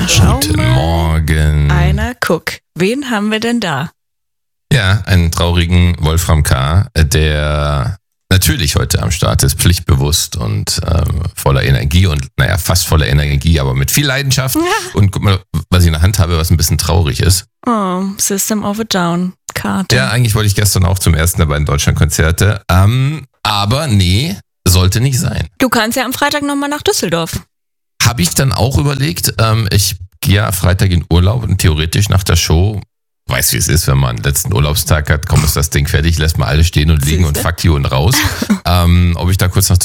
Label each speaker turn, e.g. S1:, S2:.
S1: Schau
S2: Guten
S1: mal.
S2: Morgen.
S1: Guck, wen haben wir denn da?
S2: Ja, einen traurigen Wolfram K., der natürlich heute am Start ist, pflichtbewusst und voller Energie und fast voller Energie, aber mit viel Leidenschaft.
S1: Ja.
S2: Und guck mal, was ich in der Hand habe, was ein bisschen traurig ist.
S1: Oh, System of a Down Karte.
S2: Ja, eigentlich wollte ich gestern auch zum ersten der beiden Deutschlandkonzerte. Aber nee, sollte nicht sein.
S1: Du kannst ja am Freitag nochmal nach Düsseldorf.
S2: Habe ich dann auch überlegt, ich gehe ja Freitag in Urlaub und theoretisch nach der Show, weiß wie es ist, wenn man einen letzten Urlaubstag hat, komm, ist das Ding fertig, lässt mal alles stehen und liegen und fuck you und raus. Ob ich da kurz nach